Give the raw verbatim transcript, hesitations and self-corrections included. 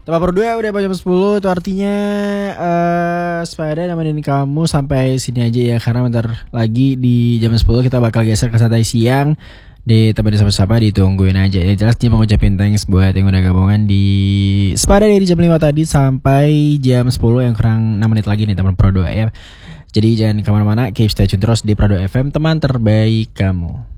Tepat berdua udah jam sepuluh. Itu artinya uh, Spada nemenin kamu sampai sini aja ya. Karena bentar lagi di jam sepuluh kita bakal geser ke santai siang. Ditemenin sama-sama, ditungguin aja. Ya jelas dia mau ngucapin thanks buat yang udah gabungan di Spada dari jam lima tadi sampai jam sepuluh yang kurang enam menit lagi nih teman Pro dua ya. Jadi jangan kemana-mana, keep stay tune terus di Prado F M, teman terbaik kamu.